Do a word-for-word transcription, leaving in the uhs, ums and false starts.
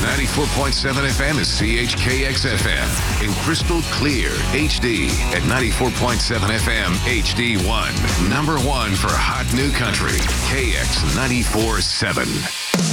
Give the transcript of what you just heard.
ninety-four point seven F M is C H K X F M in crystal clear H D at ninety-four point seven F M H D one. Number one for hot new country, K X ninety-four point seven.